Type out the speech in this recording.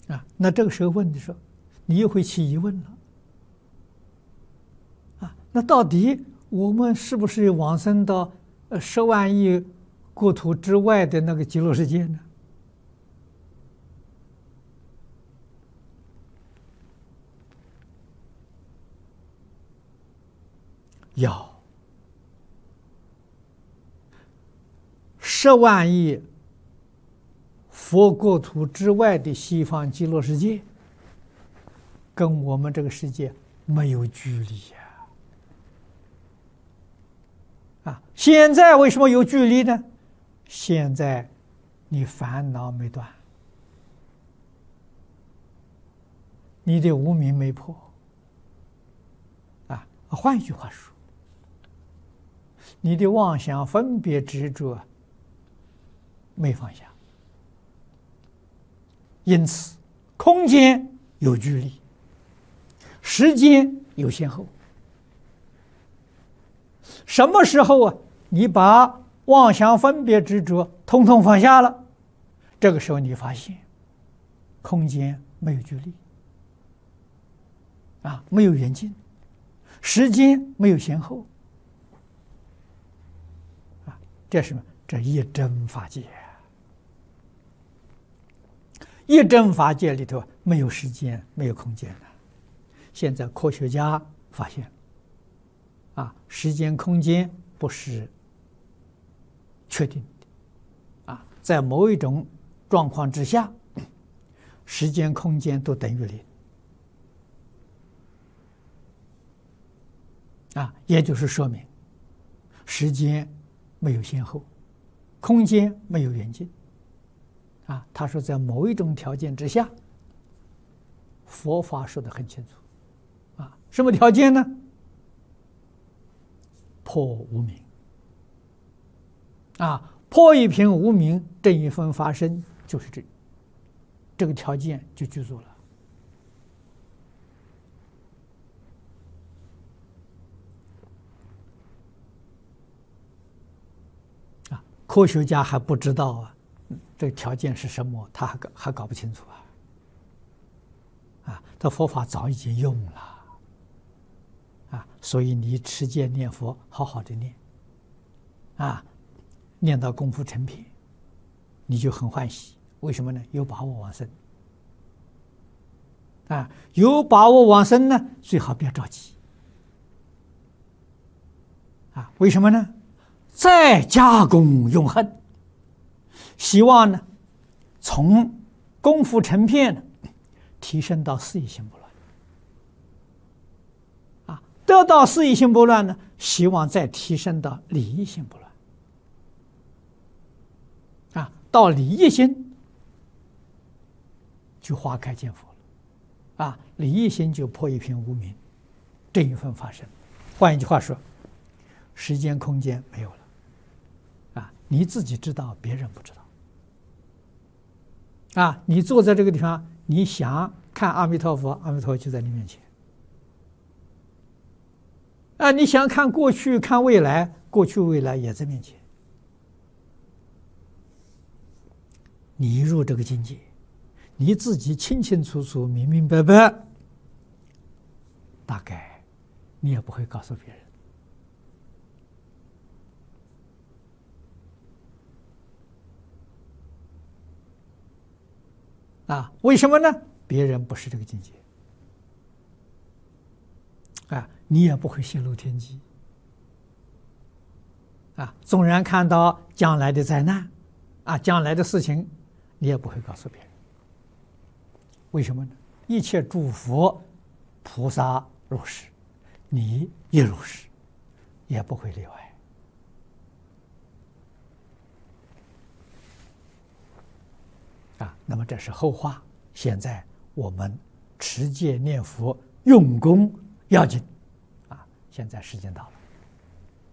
那这个时候问的时候，你又会起疑问了那到底我们是不是往生到10万亿国土之外的那个极乐世界呢？要10万亿佛国土之外的西方极乐世界，跟我们这个世界没有距离现在为什么有距离呢？现在你烦恼没断，你的无明没破换一句话说，你的妄想分别执着没放下，因此空间有距离，时间有先后。什么时候你把妄想分别执着统统放下了，这个时候你发现空间没有距离没有远近，时间没有先后这是什么？这一真法界。一真法界里头没有时间，没有空间了。现在科学家发现时间空间不是确定的在某一种状况之下，时间空间都等于0也就是说明时间没有先后，空间没有远近他说在某一种条件之下，佛法说得很清楚什么条件呢？破无明破一品无明，正一分发生，就是这个条件就具足了科学家还不知道这个条件是什么，他还搞不清楚他佛法早已经用了所以你持戒念佛，好好的念念到功夫成品，你就很欢喜。为什么呢？有把握往生有把握往生呢，最好不要着急为什么呢？再加功永恒，希望呢从功夫成片提升到四意心不乱得到四意心不乱呢，希望再提升到理意心不乱到理意心就花开见佛了理意心就破一品无明，正一分发生。换一句话说，时间空间没有了你自己知道，别人不知道你坐在这个地方，你想看阿弥陀佛，阿弥陀佛就在你面前你想看过去看未来，过去未来也在面前。你入这个境界，你自己清清楚楚明明白白，大概你也不会告诉别人为什么呢？别人不是这个境界你也不会泄露天机纵然看到将来的灾难将来的事情，你也不会告诉别人。为什么呢？一切诸佛菩萨如是，你也如是，也不会例外那么这是后话，现在我们持戒念佛用功要紧现在时间到了。